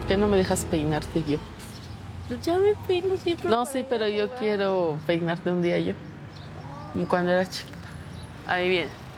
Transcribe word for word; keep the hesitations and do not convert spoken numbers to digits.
qué no me dejas peinarte yo? Pues ya me peino siempre. No, sí, pero yo quiero peinarte un día yo. Cuando era chiquita. Ahí viene.